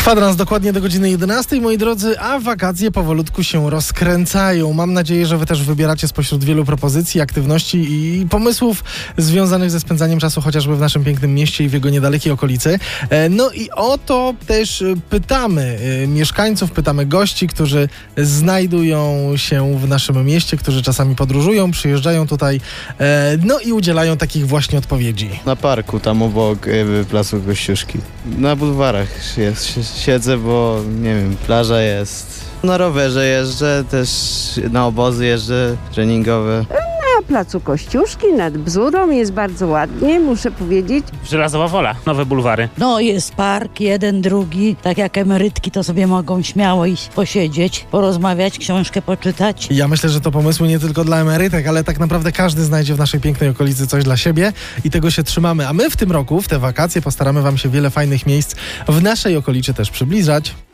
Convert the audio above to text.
Kwadrans dokładnie do godziny 11, moi drodzy, a wakacje powolutku się rozkręcają. Mam nadzieję, że wy też wybieracie spośród wielu propozycji, aktywności i pomysłów związanych ze spędzaniem czasu chociażby w naszym pięknym mieście i w jego niedalekiej okolicy. No i o to też pytamy mieszkańców, pytamy gości, którzy znajdują się w naszym mieście, którzy czasami podróżują, przyjeżdżają tutaj, no i udzielają takich właśnie odpowiedzi. Na parku, tam obok Placu Kościuszki. Na bulwarach siedzę, bo nie wiem, plaża jest. Na rowerze jeżdżę, też na obozy jeżdżę treningowe. Na Placu Kościuszki nad Bzurą jest bardzo ładnie, muszę powiedzieć. Żelazowa Wola, nowe bulwary. No jest park, jeden, drugi, tak jak emerytki to sobie mogą śmiało iść posiedzieć, porozmawiać, książkę poczytać. Ja myślę, że to pomysły nie tylko dla emerytek, ale tak naprawdę każdy znajdzie w naszej pięknej okolicy coś dla siebie i tego się trzymamy. A my w tym roku, w te wakacje, postaramy wam się wiele fajnych miejsc w naszej okolicy też przybliżać.